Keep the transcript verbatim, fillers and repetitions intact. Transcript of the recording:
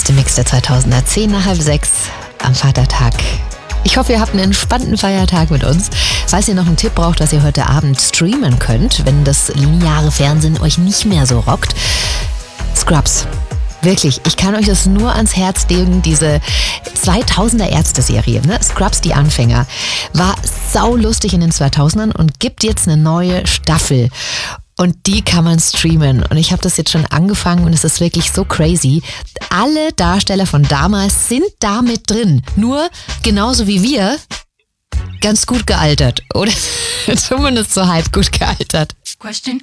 beste Mix der zweitausender, zehn nach halb sechs am Vatertag. Ich hoffe, ihr habt einen entspannten Feiertag mit uns. Falls ihr noch einen Tipp braucht, was ihr heute Abend streamen könnt, wenn das lineare Fernsehen euch nicht mehr so rockt, Scrubs. Wirklich, ich kann euch das nur ans Herz legen, diese zweitausender Ärzte-Serie, ne? Scrubs, die Anfänger, war saulustig in den zweitausendern und gibt jetzt eine neue Staffel. Und die kann man streamen. Und ich habe das jetzt schon angefangen und es ist wirklich so crazy. Alle Darsteller von damals sind da mit drin. Nur, genauso wie wir, ganz gut gealtert. Oder zumindest so halb gut gealtert. Question.